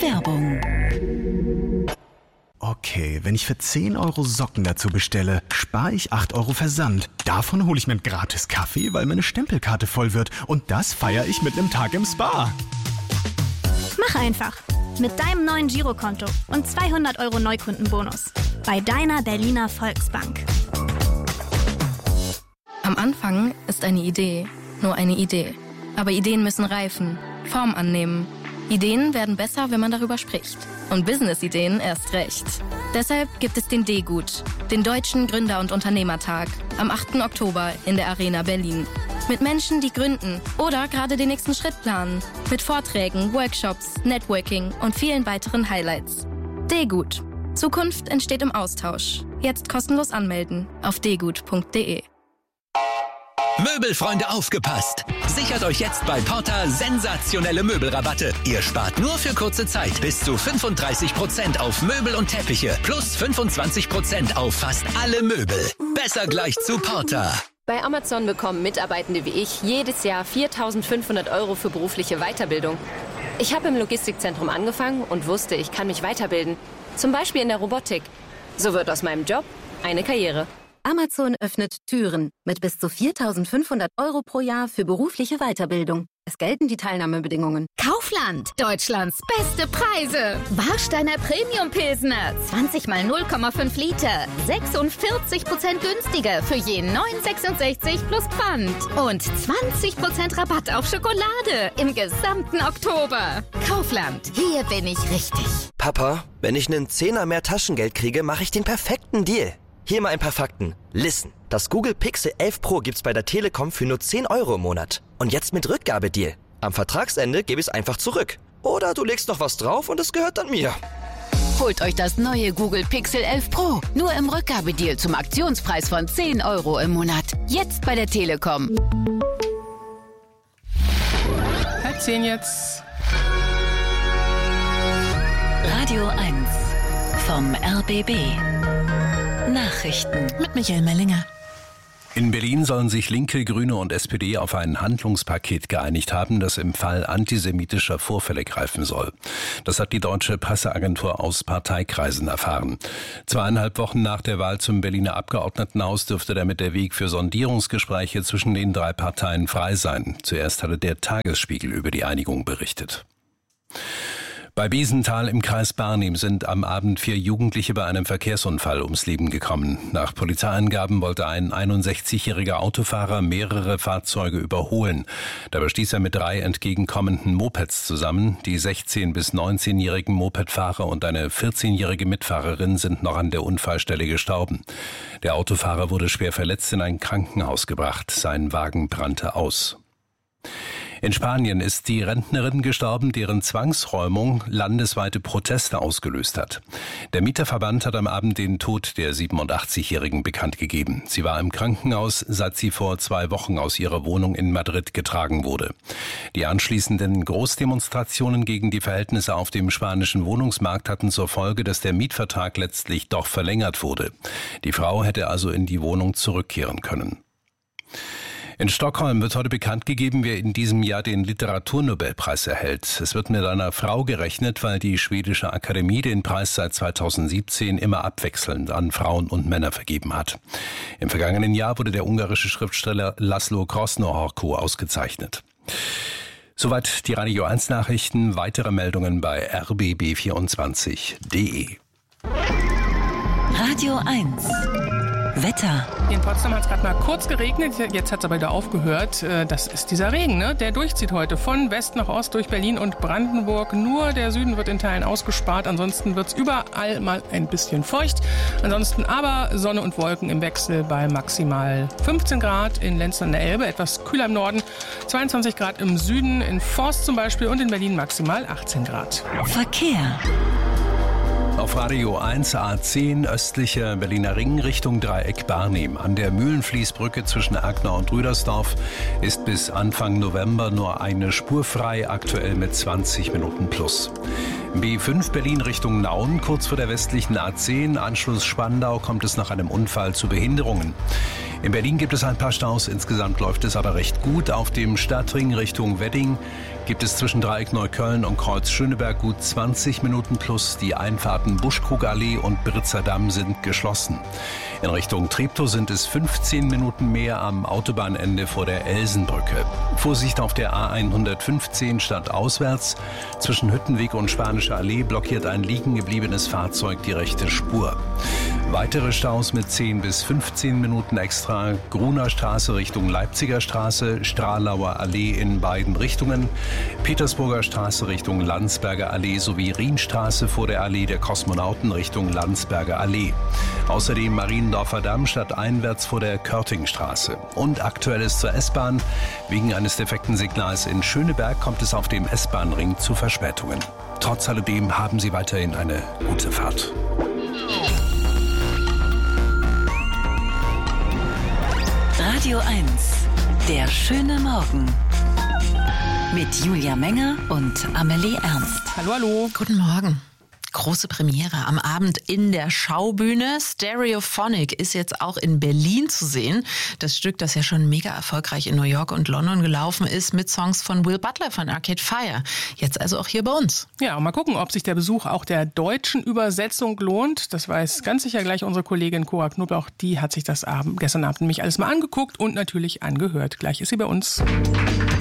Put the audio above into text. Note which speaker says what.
Speaker 1: Werbung.
Speaker 2: Okay, wenn ich für 10 Euro Socken dazu bestelle, spare ich 8 Euro Versand. Davon hole ich mir einen gratis Kaffee, weil meine Stempelkarte voll wird. Und das feiere ich mit einem Tag im Spa.
Speaker 3: Mach einfach. Mit deinem neuen Girokonto und 200 Euro Neukundenbonus. Bei deiner Berliner Volksbank.
Speaker 4: Am Anfang ist eine Idee nur eine Idee. Aber Ideen müssen reifen, Form annehmen. Ideen werden besser, wenn man darüber spricht. Und Business-Ideen erst recht. Deshalb gibt es den D-Gut, den Deutschen Gründer- und Unternehmertag, am 8. Oktober in der Arena Berlin. Mit Menschen, die gründen oder gerade den nächsten Schritt planen. Mit Vorträgen, Workshops, Networking und vielen weiteren Highlights. D-Gut. Zukunft entsteht im Austausch. Jetzt kostenlos anmelden auf dgut.de.
Speaker 5: Möbelfreunde, aufgepasst! Sichert euch jetzt bei Porta sensationelle Möbelrabatte. Ihr spart nur für kurze Zeit bis zu 35% auf Möbel und Teppiche plus 25% auf fast alle Möbel. Besser gleich zu Porta.
Speaker 6: Bei Amazon bekommen Mitarbeitende wie ich jedes Jahr 4.500 € für berufliche Weiterbildung. Ich habe im Logistikzentrum angefangen und wusste, ich kann mich weiterbilden. Zum Beispiel in der Robotik. So wird aus meinem Job eine Karriere.
Speaker 7: Amazon öffnet Türen mit bis zu 4.500 € pro Jahr für berufliche Weiterbildung. Es gelten die Teilnahmebedingungen.
Speaker 8: Kaufland, Deutschlands beste Preise. Warsteiner Premium Pilsner, 20 mal 0,5 Liter. 46% günstiger für je 9,66 plus Pfand. Und 20% Rabatt auf Schokolade im gesamten Oktober. Kaufland, hier bin ich richtig.
Speaker 9: Papa, wenn ich einen Zehner mehr Taschengeld kriege, mache ich den perfekten Deal. Hier mal ein paar Fakten. Listen, das Google Pixel 11 Pro gibt's bei der Telekom für nur 10 € im Monat. Und jetzt mit Rückgabedeal. Am Vertragsende gebe ich es einfach zurück. Oder du legst noch was drauf und es gehört dann mir.
Speaker 1: Holt euch das neue Google Pixel 11 Pro. Nur im Rückgabedeal zum Aktionspreis von 10 € im Monat. Jetzt bei der Telekom.
Speaker 10: 10 jetzt.
Speaker 1: Radio 1 vom RBB. Nachrichten mit Michael Mellinger.
Speaker 11: In Berlin sollen sich Linke, Grüne und SPD auf ein Handlungspaket geeinigt haben, das im Fall antisemitischer Vorfälle greifen soll. Das hat die deutsche Presseagentur aus Parteikreisen erfahren. 2,5 Wochen nach der Wahl zum Berliner Abgeordnetenhaus dürfte damit der Weg für Sondierungsgespräche zwischen den 3 Parteien frei sein. Zuerst hatte der Tagesspiegel über die Einigung berichtet. Bei Biesenthal im Kreis Barnim sind am Abend 4 Jugendliche bei einem Verkehrsunfall ums Leben gekommen. Nach Polizeiangaben wollte ein 61-jähriger Autofahrer mehrere Fahrzeuge überholen. Dabei stieß er mit 3 entgegenkommenden Mopeds zusammen. Die 16- bis 19-jährigen Mopedfahrer und eine 14-jährige Mitfahrerin sind noch an der Unfallstelle gestorben. Der Autofahrer wurde schwer verletzt in ein Krankenhaus gebracht. Sein Wagen brannte aus. In Spanien ist die Rentnerin gestorben, deren Zwangsräumung landesweite Proteste ausgelöst hat. Der Mieterverband hat am Abend den Tod der 87-Jährigen bekannt gegeben. Sie war im Krankenhaus, seit sie vor 2 Wochen aus ihrer Wohnung in Madrid getragen wurde. Die anschließenden Großdemonstrationen gegen die Verhältnisse auf dem spanischen Wohnungsmarkt hatten zur Folge, dass der Mietvertrag letztlich doch verlängert wurde. Die Frau hätte also in die Wohnung zurückkehren können. In Stockholm wird heute bekannt gegeben, wer in diesem Jahr den Literaturnobelpreis erhält. Es wird mit einer Frau gerechnet, weil die schwedische Akademie den Preis seit 2017 immer abwechselnd an Frauen und Männer vergeben hat. Im vergangenen Jahr wurde der ungarische Schriftsteller Laszlo Krasznahorkó ausgezeichnet. Soweit die Radio 1 Nachrichten. Weitere Meldungen bei rbb24.de.
Speaker 1: Radio 1 Wetter.
Speaker 10: In Potsdam hat es gerade mal kurz geregnet, jetzt hat es aber wieder aufgehört. Das ist dieser Regen, ne? Der durchzieht heute von West nach Ost durch Berlin und Brandenburg. Nur der Süden wird in Teilen ausgespart, ansonsten wird es überall mal ein bisschen feucht. Ansonsten aber Sonne und Wolken im Wechsel bei maximal 15 Grad in Lenzern an der Elbe, etwas kühler im Norden, 22 Grad im Süden, in Forst zum Beispiel und in Berlin maximal 18 Grad.
Speaker 1: Verkehr.
Speaker 11: Auf Radio 1 A10 östlicher Berliner Ring Richtung Dreieck Barnim. An der Mühlenfließbrücke zwischen Erkner und Rüdersdorf ist bis Anfang November nur eine Spur frei, aktuell mit 20 Minuten plus. B5 Berlin Richtung Nauen, kurz vor der westlichen A10, Anschluss Spandau, kommt es nach einem Unfall zu Behinderungen. In Berlin gibt es ein paar Staus, insgesamt läuft es aber recht gut. Auf dem Stadtring Richtung Wedding gibt es zwischen Dreieck Neukölln und Kreuz Schöneberg gut 20 Minuten plus. Die Einfahrten Buschkrugallee und Britzer Damm sind geschlossen. In Richtung Treptow sind es 15 Minuten mehr am Autobahnende vor der Elsenbrücke. Vorsicht auf der A115 stadtauswärts. Zwischen Hüttenweg und Spanische Allee blockiert ein liegen gebliebenes Fahrzeug die rechte Spur. Weitere Staus mit 10 bis 15 Minuten extra. Gruner Straße Richtung Leipziger Straße, Stralauer Allee in beiden Richtungen, Petersburger Straße Richtung Landsberger Allee sowie Rienstraße vor der Allee der Kosmonauten Richtung Landsberger Allee. Außerdem Mariendorfer Damm stadteinwärts vor der Körtingstraße. Und Aktuelles zur S-Bahn. Wegen eines defekten Signals in Schöneberg kommt es auf dem S-Bahn-Ring zu Verspätungen. Trotz alledem haben Sie weiterhin eine gute Fahrt.
Speaker 12: Radio 1, der schöne Morgen. Mit Julia Menger und Amelie Ernst.
Speaker 10: Hallo, hallo.
Speaker 13: Guten Morgen. Große Premiere am Abend in der Schaubühne. Stereophonic ist jetzt auch in Berlin zu sehen. Das Stück, das ja schon mega erfolgreich in New York und London gelaufen ist, mit Songs von Will Butler von Arcade Fire. Jetzt also auch hier bei uns.
Speaker 10: Ja, und mal gucken, ob sich der Besuch auch der deutschen Übersetzung lohnt. Das weiß ganz sicher gleich unsere Kollegin Cora Knoblauch. Die hat sich das gestern Abend nämlich alles mal angeguckt und natürlich angehört. Gleich ist sie bei uns.